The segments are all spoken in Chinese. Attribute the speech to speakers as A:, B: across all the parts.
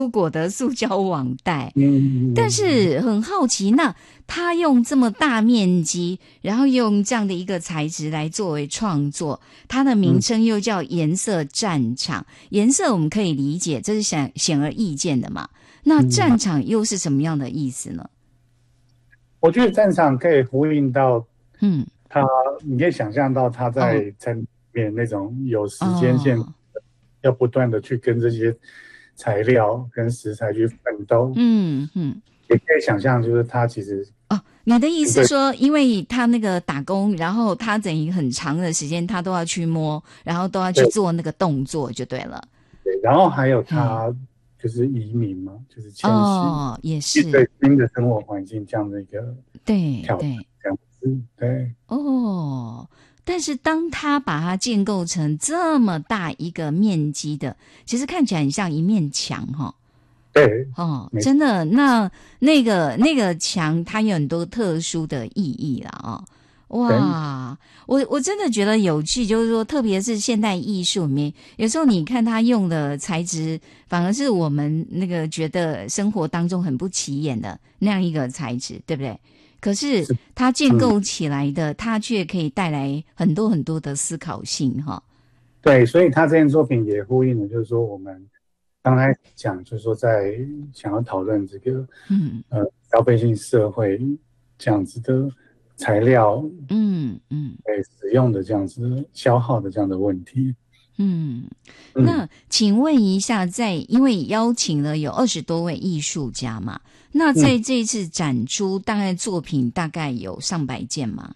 A: 果的塑胶网袋。
B: 嗯，
A: 但是很好奇，那他用这么大面积，然后用这样的一个材质来作为创作，它的名称又叫颜色战场。颜色我们可以理解，这是显而易见的嘛。那战场又是什么样的意思呢？
B: 我觉得战场可以呼应到，你可以想象到他在餐里面那种有时间线，要不断的去跟这些材料跟食材去奋斗。也可以想象，就是他其实
A: 你的意思说，因为他那个打工，然后他等于很长的时间，他都要去摸，然后都要去做那个动作，就对了。
B: 对，然后还有他就是移民嘛，就是迁徙，
A: 也是
B: 对新的生活环境这样的一个挑战，这样子，对。
A: 但是当他把它建构成这么大一个面积的，其实看起来很像一面墙哈。
B: 对，
A: 真的，那个墙它有很多特殊的意义啦哇，我真的觉得有趣，就是说，特别是现代艺术里面，有时候你看他用的材质，反而是我们那个觉得生活当中很不起眼的那样一个材质，对不对？可是它建构起来的，它却可以带来很多很多的思考性哈。
B: 对，所以他这件作品也呼应了，就是说我们刚才讲，就是说在想要讨论这个消费性社会这样子的材料，使用的这样子消耗的这样的问题。
A: 那请问一下，因为邀请了有20多位艺术家嘛，那在这一次展出，大概作品大概有上百件吗？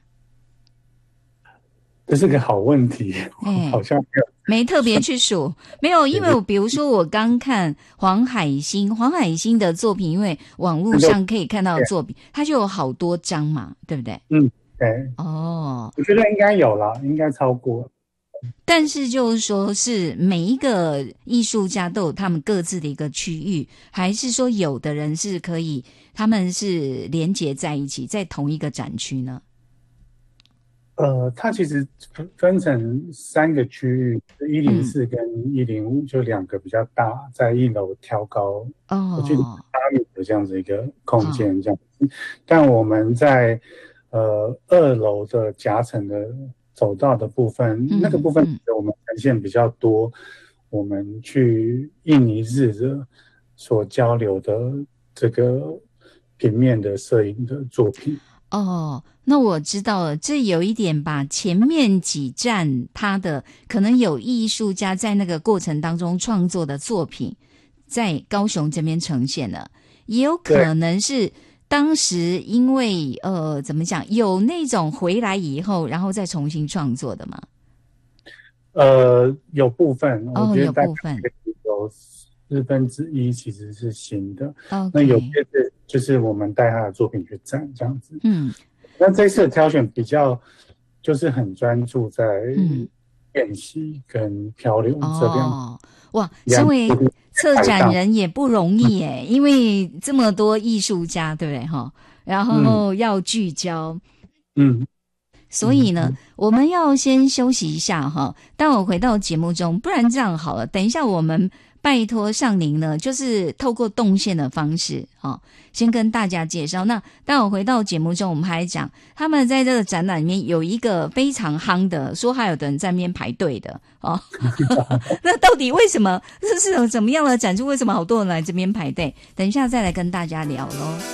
B: 这是个好问题，好像
A: 没特别去数，没有，因为比如说我刚看黄海星的作品，因为网络上可以看到的作品，它就有好多张嘛，对不对？
B: 对。我觉得应该有啦，应该超过。
A: 但是就是说是每一个艺术家都有他们各自的一个区域，还是说有的人是可以，他们是连结在一起，在同一个展区呢？
B: 它其实分成3个区域，104跟105，就2个比较大，在1楼挑高，我记得8米的这样子一个空间这样子。但我们在2楼的夹层的走道的部分，那个部分我们呈现比较多，我们去印尼日的所交流的这个平面的摄影的作品。
A: 那我知道了，这有一点把前面几站他的可能有艺术家在那个过程当中创作的作品，在高雄这边呈现了，也有可能是当时因为怎么讲，有那种回来以后然后再重新创作的吗？
B: 有部分，我觉得大概有1/4其实是新的。那有些就是我们带他的作品去展这样子。那这次的挑选比较就是很专注在练习跟漂流这边。
A: 哇，身为策展人也不容易耶，因为这么多艺术家，对不对哈？然后要聚焦，所以呢，我们要先休息一下哈，待会回到节目中，不然这样好了，等一下我们拜托尚宁呢，就是透过动线的方式先跟大家介绍。那待会回到节目中，我们还讲他们在这个展览里面有一个非常夯的，说还有的人在那边排队的那到底为什么？这是怎么样的展出？为什么好多人来这边排队？等一下再来跟大家聊咯。